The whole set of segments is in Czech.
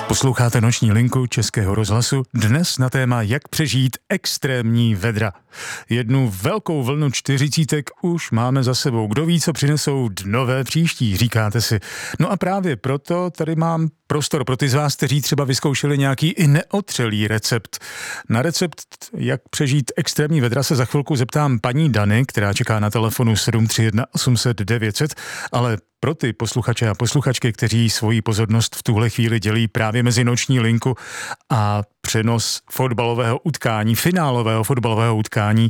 Posloucháte Noční linku Českého rozhlasu, dnes na téma jak přežít extrémní vedra. Jednu velkou vlnu 40 už máme za sebou. Kdo ví, co přinesou dnové příští, říkáte si. No a právě proto tady mám prostor pro ty z vás, kteří třeba vyzkoušeli nějaký i neotřelý recept. Na recept, jak přežít extrémní vedra, se za chvilku zeptám paní Dany, která čeká na telefonu 731 800 900, ale pro ty posluchače a posluchačky, kteří svoji pozornost v tuhle chvíli dělí právě mezi Noční linku a přenos fotbalového utkání, finálového fotbalového utkání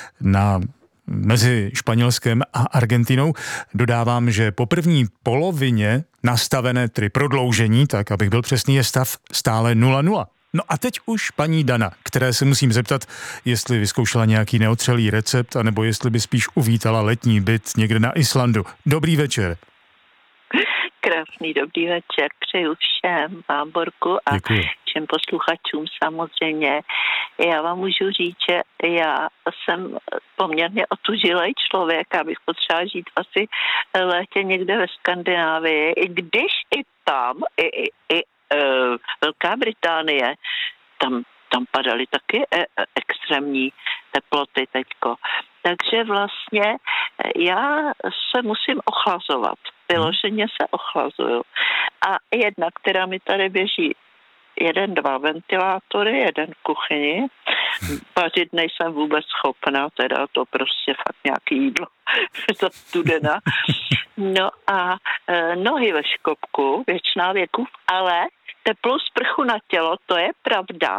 mezi Španělskem a Argentinou, dodávám, že po první polovině nastavené, tedy prodloužení, tak abych byl přesný, je stav stále 0-0. No a teď už paní Dana, které se musím zeptat, jestli vyzkoušela nějaký neotřelý recept, anebo jestli by spíš uvítala letní byt někde na Islandu. Dobrý večer. Krásný dobrý večer, přeju všem, vám Borku a Děkuji. všem posluchačům samozřejmě. Já vám můžu říct, že já jsem poměrně otužilej člověk, abych potřeba žít asi létě někde ve Skandinávii, i když i tam, i Velká Británie, tam padaly taky extrémní teploty teďko. Takže vlastně já se musím ochlazovat. Vyloženě se ochlazuju. A jedna, která mi tady běží, 2 ventilátory, jeden v kuchyni. Vařit nejsem vůbec schopná, teda to prostě fakt nějaký jídlo za studena. No a nohy ve škopku, věčná věku, ale teplou sprchu na tělo, to je pravda.